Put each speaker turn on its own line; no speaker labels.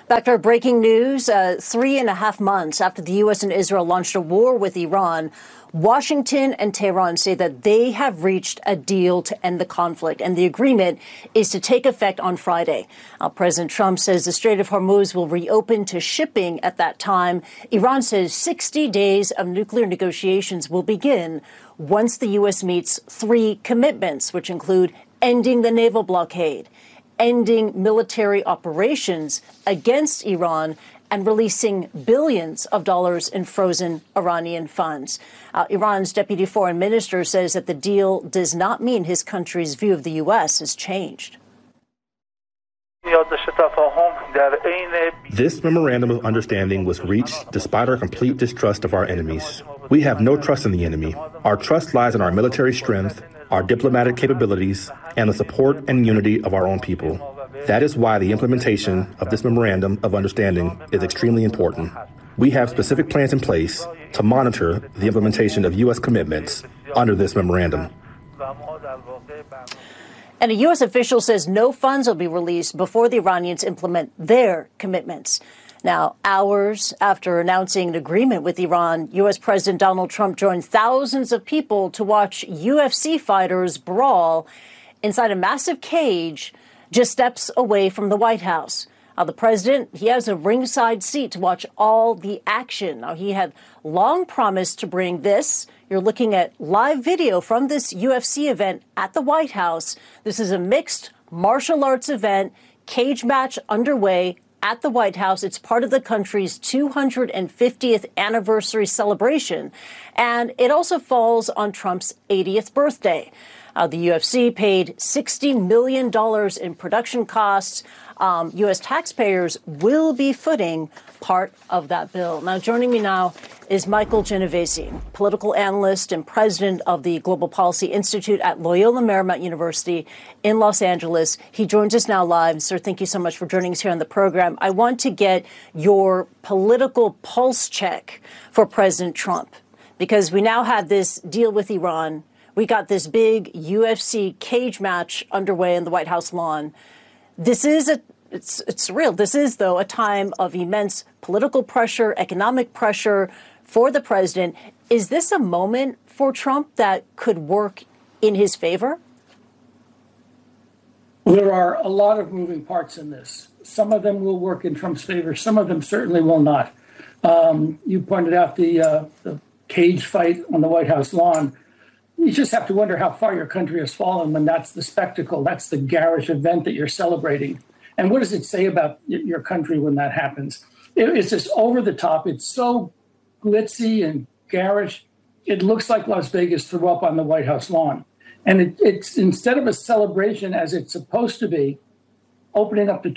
Back to our breaking news. 3.5 months after the U.S. and Israel launched a war with Iran, Washington and Tehran say that they have reached a deal to end the conflict, and the agreement is to take effect on Friday. President Trump says the Strait of Hormuz will reopen to shipping at that time. Iran says 60 days of nuclear negotiations will begin once the U.S. meets 3 commitments, which include ending the naval blockade, ending military operations against Iran, and releasing billions of dollars in frozen Iranian funds. Iran's deputy foreign minister says that the deal does not mean his country's view of the U.S. has changed.
This memorandum of understanding was reached despite our complete distrust of our enemies. We have no trust in the enemy. Our trust lies in our military strength, our diplomatic capabilities, and the support and unity of our own people. That is why the implementation of this memorandum of understanding is extremely important. We have specific plans in place to monitor the implementation of U.S. commitments under this memorandum.
And a U.S. official says no funds will be released before the Iranians implement their commitments. Now, hours after announcing an agreement with Iran, U.S. President Donald Trump joined thousands of people to watch UFC fighters brawl inside a massive cage just steps away from the White House. The president, he has a ringside seat to watch all the action. Now, he had long promised to bring this. You're looking at live video from this UFC event at the White House. This is a mixed martial arts event, cage match underway at the White House. It's part of the country's 250th anniversary celebration, and it also falls on Trump's 80th birthday. The UFC paid $60 million in production costs. U.S. taxpayers will be footing part of that bill. Now, joining me now is Michael Genovese, political analyst and president of the Global Policy Institute at Loyola Marymount University in Los Angeles. He joins us now live. Sir, thank you so much for joining us here on the program. I want to get your political pulse check for President Trump, because we now have this deal with Iran. We got this big UFC cage match underway in the White House lawn. This is it's surreal. This is, though, a time of immense political pressure, economic pressure for the president. Is this a moment for Trump that could work in his favor?
There are a lot of moving parts in this. Some of them will work in Trump's favor. Some of them certainly will not. You pointed out the cage fight on the White House lawn. You just have to wonder how far your country has fallen when that's the spectacle, that's the garish event that you're celebrating. And what does it say about your country when that happens? It's just over the top. It's so glitzy and garish. It looks like Las Vegas threw up on the White House lawn. And it's instead of a celebration as it's supposed to be, opening up the